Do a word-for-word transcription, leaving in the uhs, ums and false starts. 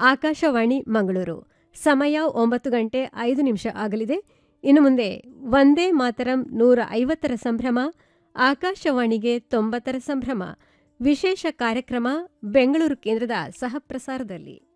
ಆಕಾಶವಾಣಿ ಮಂಗಳೂರು. ಸಮಯ ಒಂಬತ್ತು ಗಂಟೆ ಐದು ನಿಮಿಷ ಆಗಲಿದೆ. ಇನ್ನು ಮುಂದೆ ವಂದೇ ಮಾತರಂ ನೂರ ಐವತ್ತರ ಸಂಭ್ರಮ, ಆಕಾಶವಾಣಿಗೆ ತೊಂಬತ್ತರ ಸಂಭ್ರಮ ವಿಶೇಷ ಕಾರ್ಯಕ್ರಮ ಬೆಂಗಳೂರು ಕೇಂದ್ರದ ಸಹಪ್ರಸಾರದಲ್ಲಿ.